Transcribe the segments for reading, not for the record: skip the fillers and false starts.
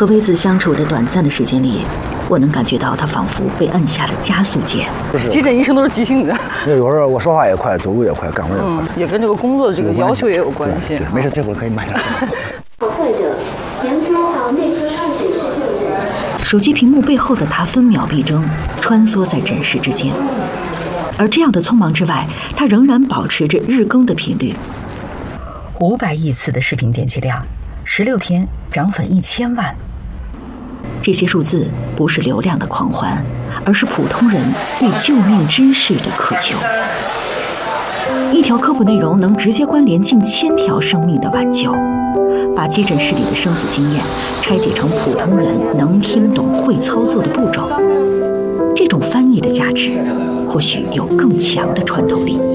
和薇子相处的短暂的时间里，我能感觉到他仿佛被按下了加速键。 急诊医生都是急性子， 有时候我说话也快，走路也快，干活也快， 也跟这个工作的这个要求也有关系。 对，没事，这会儿可以慢下来。 患者杨说到内科看诊室就诊。手机屏幕背后的他分秒必争，穿梭在诊室之间。而这样的匆忙之外，他仍然保持着日更的频率。500亿次的视频点击量，16天涨粉1000万。这些数字不是流量的狂欢，而是普通人对救命知识的渴求。一条科普内容能直接关联近1000条生命的挽救，把急诊室里的生死经验拆解成普通人能听懂、会操作的步骤。这种翻译的价值，或许有更强的穿透力。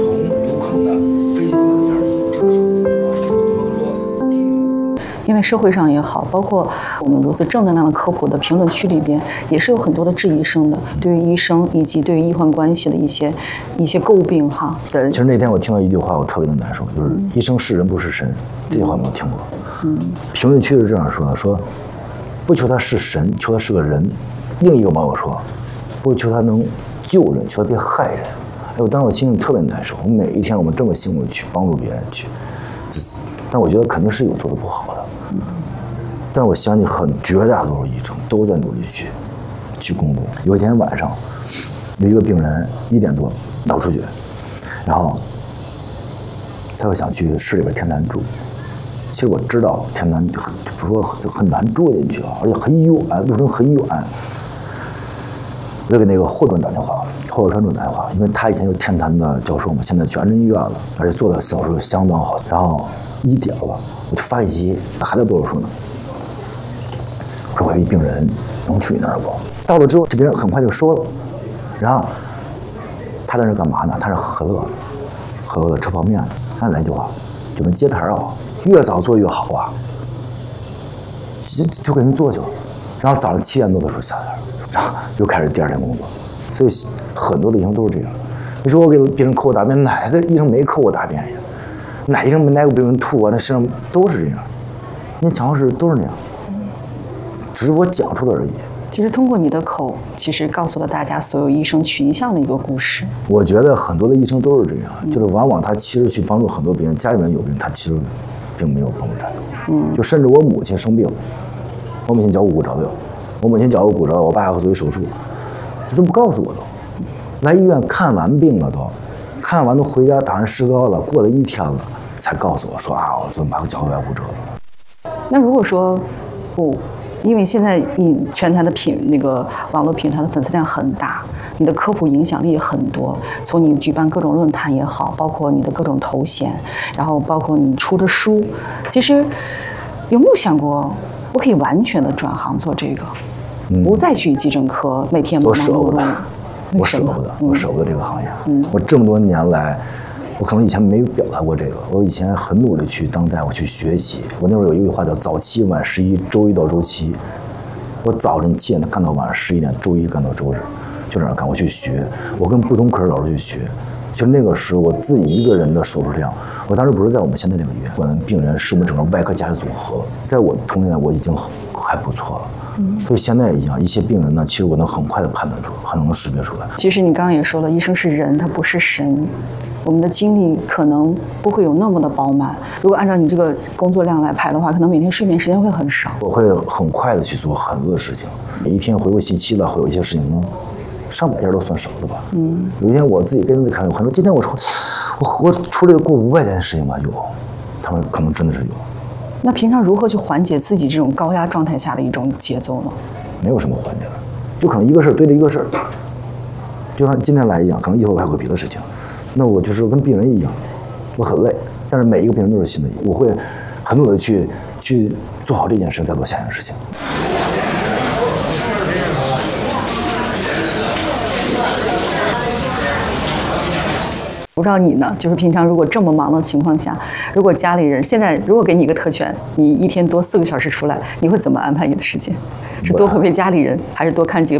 因为社会上也好，包括我们如此正能量的科普的评论区里边，也是有很多的质疑声的，对于医生以及对于医患关系的一些诟病哈的。 其实那天我听到一句话，我特别的难受，就是“医生是人不是神”，这句话没有听过。评论区是这样说的：说不求他是神，求他是个人。另一个网友说，不求他能救人，求他别害人。哎呦，当时我心里特别难受。我每一天我们这么辛苦的去帮助别人去，但我觉得肯定是有做的不好的。但是我相信绝大多数医生都在努力去工作。有一天晚上，有一个病人1点多脑出血，然后他又想去市里边天坛住。其实我知道天坛不是说很难住进去啊，而且很远，路程很远。我就给那个霍转打电话，霍尔川主打电话，因为他以前就是天坛的教授嘛，现在去安贞医院了，而且做的手术相当好。然后1点了，我就发信息，还在做手术呢。我说我有一病人，能去你那儿不？到了之后，这病人很快就说了。然后他在那干嘛呢？他是喝可乐吃泡面呢。他来一句话，就跟接台啊，越早做越好啊。就给人做去了。然后早上7点多的时候下来了，然后又开始第2天工作。所以很多的医生都是这样。你说我给病人抠大便，哪个医生没抠过大便呀？哪医生没来过病人吐啊？那身上都是这样。那抢救室都是那样。只是我讲出的而已。 其实通过你的口，其实告诉了大家所有医生群像的一个故事。 我觉得很多的医生都是这样，就是往往他其实去帮助很多病人，家里面有病，他其实并没有帮助太多。就甚至我母亲生病，我母亲脚骨折了，我爸要做一手术，这都不告诉我都。来医院看完病了都，看完都回家打完石膏了，过了1天了，才告诉我说啊，我昨天把我脚骨折了。 那如果说不。因为现在你全台的那个网络平台的粉丝量很大，你的科普影响力很多。从你举办各种论坛也好，包括你的各种头衔，然后包括你出的书，其实有没有想过，我可以完全的转行做这个，不再去急诊科每天忙忙碌碌？ 我舍不得这个行业。我这么多年来。我可能以前没有表达过这个，我以前很努力去当大夫去学习。我那会儿有一句话叫早7晚11，周1到周7。我早晨7点干到晚上11点，周1干到周日，就这样干。我去学，我跟不同科老师去学。就那个时候我自己一个人的手术量，我当时不是在我们现在这个医院，我们病人是我们整个外科加起组合，在我童年我已经还不错了。所以现在一样，一些病人呢，其实我能很快的判断出，很能识别出来。 其实你刚刚也说了，医生是人，他不是神。我们的精力可能不会有那么的饱满。如果按照你这个工作量来排的话，可能每天睡眠时间会很少。 我会很快的去做很多的事情，每一天回过信息了，会有一些事情呢，上百件都算少的吧。有一天我自己跟人在看，有很多今天我出来过500件的事情吧，有，他们可能真的是有。 那平常如何去缓解自己这种高压状态下的一种节奏呢？ 没有什么缓解的，就可能一个事儿对着一个事儿，就像今天来一样，可能一会儿我还有个别的事情。那我就是跟病人一样，我很累，但是每一个病人都是新的，我会很努力去做好这件事，再做下一件事情。 不知道你呢？就是平常如果这么忙的情况下，如果家里人现在如果给你一个特权，你一天多4个小时出来，你会怎么安排你的时间？是多陪陪家里人，还是多看几个？